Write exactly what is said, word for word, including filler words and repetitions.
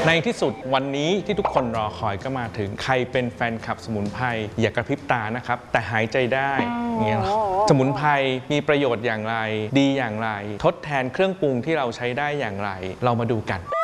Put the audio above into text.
ในที่สุดวันนี้ที่ทุกคนรอคอยก็มาถึงใครเป็นแฟนคลับสมุนไพรอย่ากระพริบตานะครับแต่หายใจได้เงี้ยสมุนไพรมีประโยชน์อย่างไรดีอย่างไรทดแทนเครื่องปรุงที่เราใช้ได้อย่างไรเรามาดูกัน